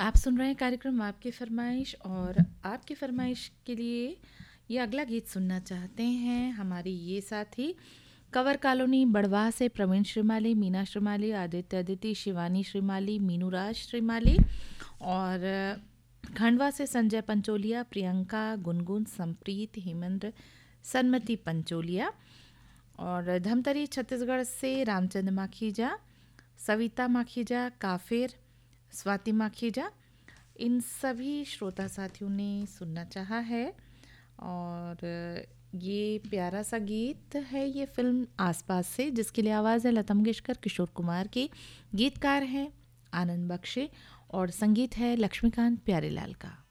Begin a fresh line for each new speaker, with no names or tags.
आप सुन रहे हैं कार्यक्रम आपकी फरमाइश, और आपकी फरमाइश के लिए ये अगला गीत सुनना चाहते हैं हमारी ये साथी कंवर कॉलोनी बड़वाह से प्रवीण श्रीमाली, मीना श्रीमाली, आदित्य अदिति, शिवानी श्रीमाली, मीनूराज श्रीमाली, और खंडवा से संजय पंचोलिया, प्रियंका, गुनगुन, संप्रीत, हेमंत, सन्मति पंचोलिया, और धमतरी छत्तीसगढ़ से रामचंद्र माखीजा, सविता माखीजा, काफिर, स्वाति माखीजा, इन सभी श्रोता साथियों ने सुनना चाहा है। और ये प्यारा सा गीत है, ये फिल्म आसपास से, जिसके लिए आवाज़ है लता मंगेशकर, किशोर कुमार की, गीतकार हैं आनंद बख्शे और संगीत है लक्ष्मीकांत प्यारेलाल का।